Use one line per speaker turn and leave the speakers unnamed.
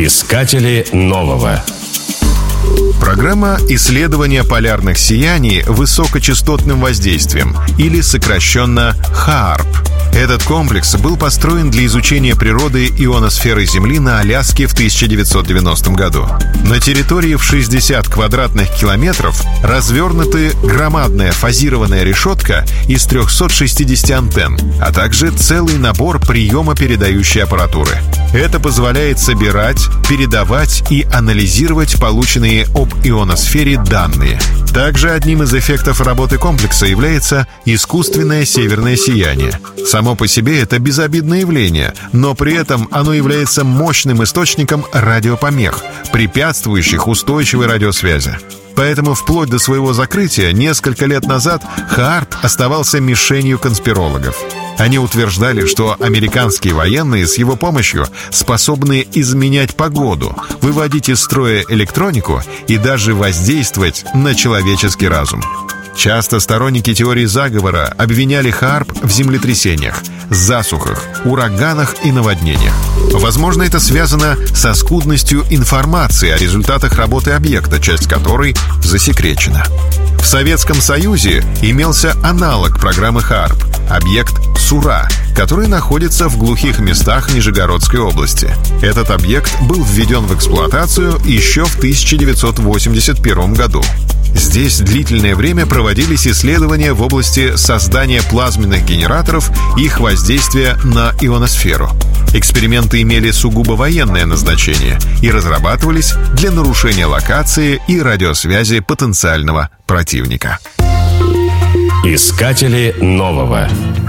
Искатели нового.
Программа исследования полярных сияний высокочастотным воздействием, или сокращенно HAARP. Этот комплекс был построен для изучения природы ионосферы Земли на Аляске в 1990 году. На территории в 60 квадратных километров развернуты громадная фазированная решетка из 360 антенн, а также целый набор приемо-передающей аппаратуры. Это позволяет собирать, передавать и анализировать полученные об ионосфере данные. Также одним из эффектов работы комплекса является искусственное северное сияние. Само по себе это безобидное явление, но при этом оно является мощным источником радиопомех, препятствующих устойчивой радиосвязи. Поэтому вплоть до своего закрытия несколько лет назад HAARP оставался мишенью конспирологов. Они утверждали, что американские военные с его помощью способны изменять погоду, выводить из строя электронику и даже воздействовать на человеческий разум. Часто сторонники теории заговора обвиняли HAARP в землетрясениях, засухах, ураганах и наводнениях. Возможно, это связано со скудностью информации о результатах работы объекта, часть которой засекречена. В Советском Союзе имелся аналог программы HAARP — объект Сура, который находится в глухих местах Нижегородской области. Этот объект был введен в эксплуатацию еще в 1981 году. Здесь длительное время проводились исследования в области создания плазменных генераторов и их воздействия на ионосферу. Эксперименты имели сугубо военное назначение и разрабатывались для нарушения локации и радиосвязи потенциального противника.
Искатели нового.